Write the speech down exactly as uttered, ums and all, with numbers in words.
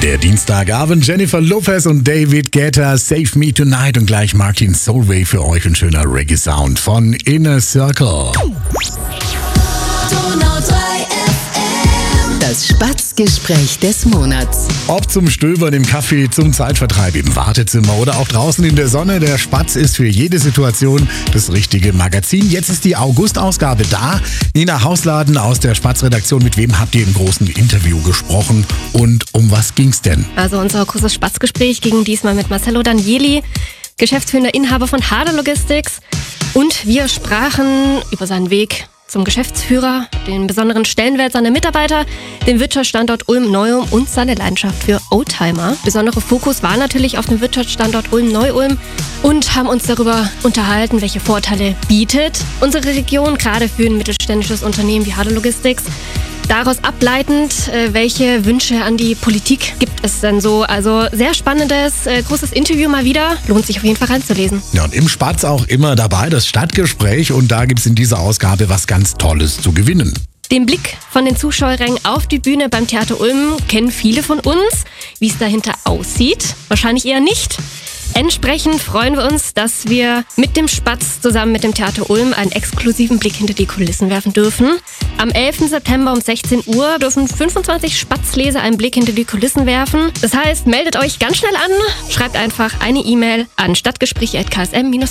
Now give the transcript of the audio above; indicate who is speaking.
Speaker 1: Der Dienstagabend, Jennifer Lopez und David Guetta, Save Me Tonight und gleich Martin Solveig für euch ein schöner Reggae-Sound von Inner Circle.
Speaker 2: Das Spatzgespräch des Monats.
Speaker 1: Ob zum Stöbern im Café, zum Zeitvertreib im Wartezimmer oder auch draußen in der Sonne, der Spatz ist für jede Situation das richtige Magazin. Jetzt ist die August-Ausgabe da. Nina Hausladen aus der Spatz-Redaktion, mit wem habt ihr im großen Interview gesprochen und um was ging's denn?
Speaker 3: Also unser großes Spatzgespräch ging diesmal mit Marcello Danieli, geschäftsführender Inhaber von Harder Logistics, und wir sprachen über seinen Weg zum Geschäftsführer, den besonderen Stellenwert seiner Mitarbeiter, den Wirtschaftsstandort Ulm-Neu-Ulm und seine Leidenschaft für Oldtimer. Besonderer Fokus war natürlich auf dem Wirtschaftsstandort Ulm-Neu-Ulm und haben uns darüber unterhalten, welche Vorteile bietet unsere Region, gerade für ein mittelständisches Unternehmen wie Harder Logistics. Daraus ableitend, welche Wünsche an die Politik gibt es denn so? Also sehr spannendes, großes Interview mal wieder. Lohnt sich auf jeden Fall reinzulesen.
Speaker 1: Ja, und im Spatz auch immer dabei das Stadtgespräch, und da gibt's in dieser Ausgabe was ganz Tolles zu gewinnen.
Speaker 3: Den Blick von den Zuschauerrängen auf die Bühne beim Theater Ulm kennen viele von uns. Wie es dahinter aussieht, wahrscheinlich eher nicht. Entsprechend freuen wir uns, dass wir mit dem Spatz zusammen mit dem Theater Ulm einen exklusiven Blick hinter die Kulissen werfen dürfen. Am elften September um sechzehn Uhr dürfen fünfundzwanzig Spatzleser einen Blick hinter die Kulissen werfen. Das heißt, meldet euch ganz schnell an, schreibt einfach eine E-Mail an stadtgespräche at k s m